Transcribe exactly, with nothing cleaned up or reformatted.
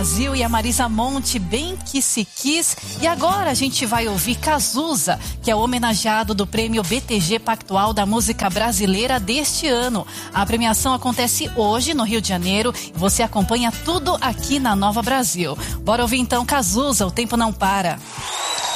Brasil e a Marisa Monte, Bem Que Se Quis. E agora a gente vai ouvir Cazuza, que é o homenageado do prêmio B T G Pactual da Música Brasileira deste ano. A premiação acontece hoje no Rio de Janeiro e você acompanha tudo aqui na Nova Brasil. Bora ouvir então Cazuza, O Tempo Não Para.